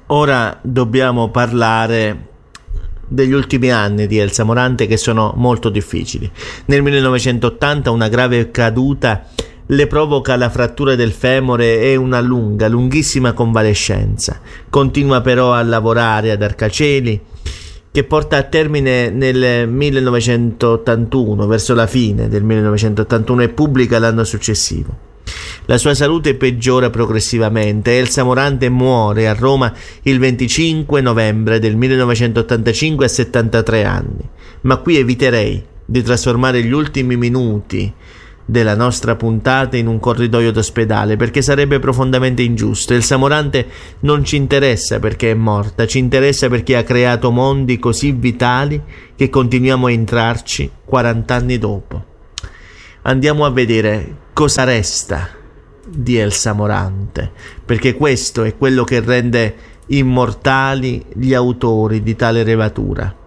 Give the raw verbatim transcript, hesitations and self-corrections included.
Ora dobbiamo parlare degli ultimi anni di Elsa Morante, che sono molto difficili. Nel millenovecentottanta una grave caduta le provoca la frattura del femore e una lunga, lunghissima convalescenza. Continua però a lavorare ad Arcaceli, che porta a termine nel millenovecentottantuno, verso la fine del millenovecentottantuno, e pubblica l'anno successivo. La sua salute peggiora progressivamente. Elsa Morante muore a Roma il venticinque novembre del millenovecentottantacinque a settantatré anni. Ma qui eviterei di trasformare gli ultimi minuti della nostra puntata in un corridoio d'ospedale, perché sarebbe profondamente ingiusto. Elsa Morante non ci interessa perché è morta, ci interessa perché ha creato mondi così vitali che continuiamo a entrarci quaranta anni dopo. Andiamo a vedere cosa resta di Elsa Morante, perché questo è quello che rende immortali gli autori di tale levatura.